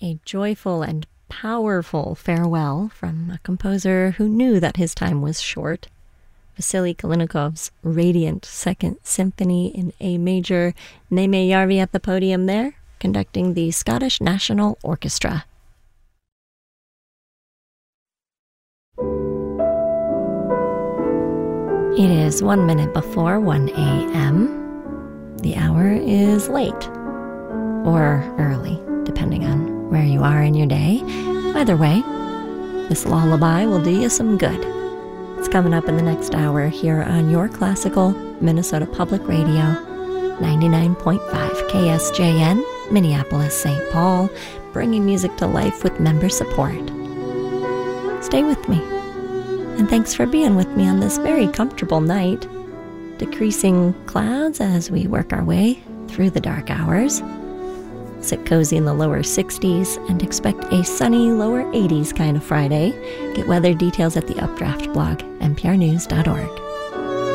A joyful and powerful farewell from a composer who knew that his time was short. Vasily Kalinikov's radiant Second Symphony in A major. Neeme Järvi at the podium there, conducting the Scottish National Orchestra. It is 1 minute before 1 a.m. The hour is late, or early, depending on where you are in your day. Either way, this lullaby will do you some good. It's coming up in the next hour here on your classical Minnesota Public Radio, 99.5 KSJN, Minneapolis, St. Paul, bringing music to life with member support. Stay with me, and thanks for being with me on this very comfortable night. Decreasing clouds as we work our way through the dark hours. Sit cozy in the lower 60s and expect a sunny lower 80s kind of Friday. Get weather details at the Updraft blog, nprnews.org.